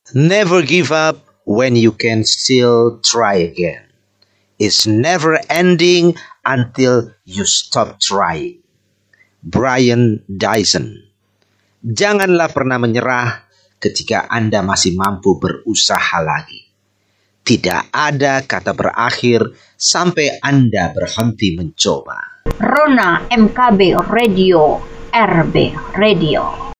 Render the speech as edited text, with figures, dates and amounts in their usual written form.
Never give up when you can still try again. It's never ending until you stop trying. Brian Dyson. Janganlah pernah menyerah ketika Anda masih mampu berusaha lagi. Tidak ada kata berakhir sampai Anda berhenti mencoba. Rona MKB Radio, RB Radio.